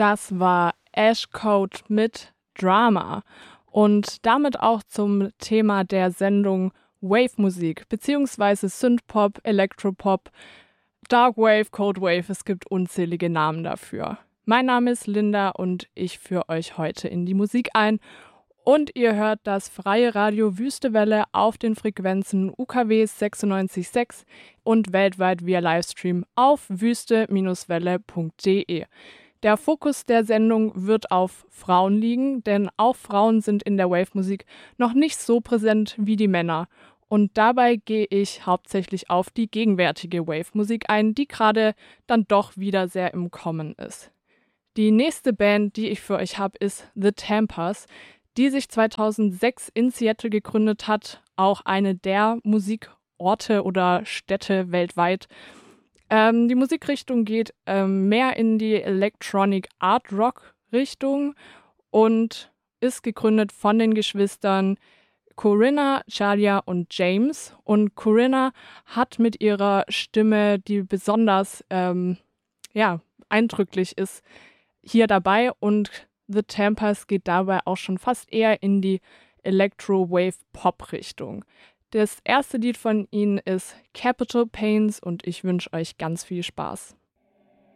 Das war Ash Code mit Drama und damit auch zum Thema der Sendung Wave-Musik bzw. Synthpop, Elektropop, Darkwave, Codewave, es gibt unzählige Namen dafür. Mein Name ist Linda und ich führe euch heute in die Musik ein. Und ihr hört das freie Radio Wüstewelle auf den Frequenzen UKW 96.6 und weltweit via Livestream auf wüste-welle.de. Der Fokus der Sendung wird auf Frauen liegen, denn auch Frauen sind in der Wave-Musik noch nicht so präsent wie die Männer. Und dabei gehe ich hauptsächlich auf die gegenwärtige Wave-Musik ein, die gerade dann doch wieder sehr im Kommen ist. Die nächste Band, die ich für euch habe, ist The Tampers, die sich 2006 in Seattle gegründet hat, auch eine der Musikorte oder Städte weltweit. Die Musikrichtung geht mehr in die Electronic Art Rock Richtung und ist gegründet von den Geschwistern Corinna, Charlia und James. Und Corinna hat mit ihrer Stimme, die besonders eindrücklich ist, hier dabei, und The Tampers geht dabei auch schon fast eher in die Electro-Wave-Pop-Richtung. Das erste Lied von ihnen ist Capital Pains und ich wünsche euch ganz viel Spaß.